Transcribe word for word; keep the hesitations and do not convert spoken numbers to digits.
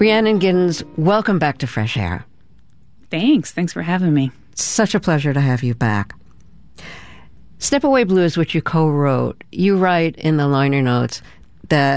Rhiannon Giddens, welcome back to Fresh Air. Thanks. Thanks for having me. Such a pleasure to have you back. Step Away Blues, which you co-wrote, you write in the liner notes that